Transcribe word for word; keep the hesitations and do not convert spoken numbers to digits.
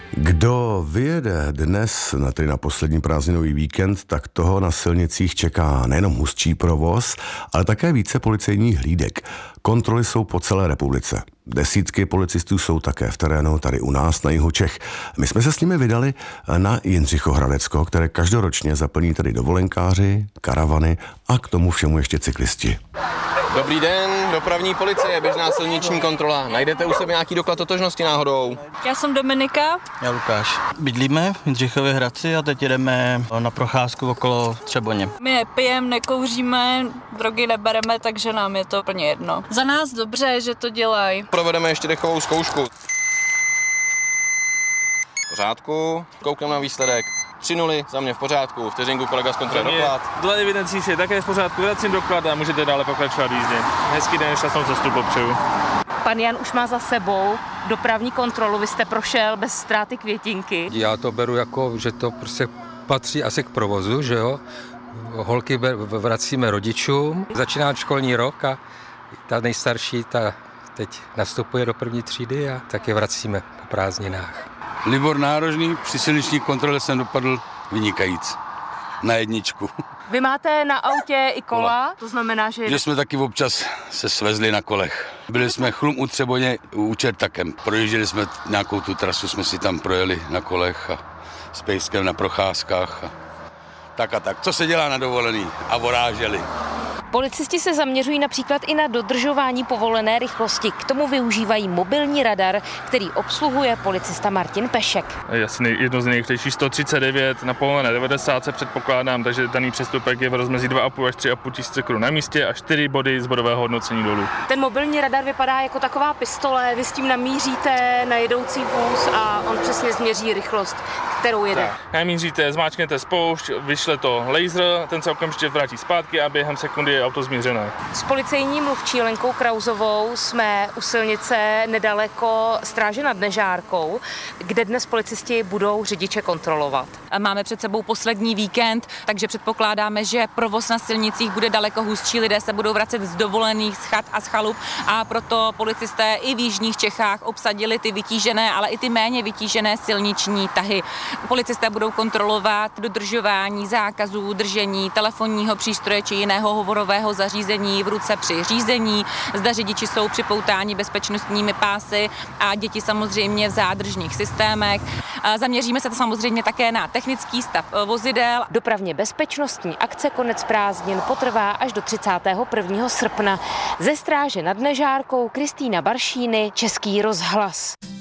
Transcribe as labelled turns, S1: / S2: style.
S1: Kdo vyjede dnes na, tedy na poslední prázdninový víkend, tak toho na silnicích čeká nejenom hustší provoz, ale také více policejních hlídek. Kontroly jsou po celé republice. Desítky policistů jsou také v terénu tady u nás na jihu Čech. My jsme se s nimi vydali na Jindřichohradecko, které každoročně zaplní tedy dovolenkáři, karavany a k tomu všemu ještě cyklisti.
S2: Dobrý den, dopravní policie, běžná silniční kontrola. Najdete u sebe nějaký doklad totožnosti náhodou?
S3: Já jsem Dominika.
S4: Já Lukáš. Bydlíme v Jindřichově Hradci a teď jdeme na procházku okolo Třeboně.
S3: My nepijeme, nekouříme, drogy nebereme, takže nám je to úplně jedno. Za nás dobře, že to dělají.
S2: Provedeme ještě dechovou zkoušku. V pořádku, koukneme na výsledek. Tři nuly, za mě v pořádku, vteřinku kolega zkontroluje doklad.
S5: Dle evidencí je také v pořádku, vracím doklad a můžete dále pokračovat v jízdě. Hezký den, šťastnou cestu popřeju.
S6: Pan Jan už má za sebou dopravní kontrolu, vy jste prošel bez ztráty květinky.
S7: Já to beru jako, že to prostě patří asi k provozu, že jo. Holky vracíme rodičům, začíná školní rok a ta nejstarší, ta teď nastupuje do první třídy a tak je vracíme po prázdninách.
S8: Libor Nárožný, při silniční kontrole jsem dopadl vynikajíc. Na jedničku.
S6: Vy máte na autě i kola, to znamená, že...
S8: Že jsme taky občas se svezli na kolech. Byli jsme chlum u Třeboně u Čertakem. Projížděli jsme nějakou tu trasu, jsme si tam projeli na kolech a s pejskem na procházkách. A tak a tak. Co se dělá na dovolený? A voráželi.
S6: Policisti se zaměřují například i na dodržování povolené rychlosti. K tomu využívají mobilní radar, který obsluhuje policista Martin Pešek.
S5: Asi jedno z nejrychlejších sto třicet devět, na povolené devadesát se předpokládám, takže daný přestupek je v rozmezí dva a půl až tři a půl tisíce korun na místě a čtyři body z bodového hodnocení dolů.
S6: Ten mobilní radar vypadá jako taková pistole, vy s tím namíříte na jedoucí vůz a on přesně změří rychlost, kterou jede.
S5: Namíříte, zmáčknete spoušť, vyšle to laser, ten se okamžitě vrátí zpátky a během sekundy je auto změřené.
S6: S policejní mluvčí Lenkou Krauzovou jsme u silnice nedaleko Stráže nad Nežárkou, kde dnes policisti budou řidiče kontrolovat.
S3: Máme před sebou poslední víkend, takže předpokládáme, že provoz na silnicích bude daleko hustší, lidé se budou vracet z dovolených, z chat a z chalup a proto policisté i v jižních Čechách obsadili ty vytížené, ale i ty méně vytížené silniční tahy. Policisté budou kontrolovat dodržování zákazů držení telefonního přístroje či jiného hovorového zařízení v ruce při řízení, zda řidiči jsou připoutáni bezpečnostními pásy a děti samozřejmě v zádržních systémech. Zaměříme se to samozřejmě také na technický stav vozidel.
S6: Dopravně bezpečnostní akce Konec prázdnin potrvá až do třicátého prvního srpna. Ze Stráže nad Nežárkou Kristýna Baršíny, Český rozhlas.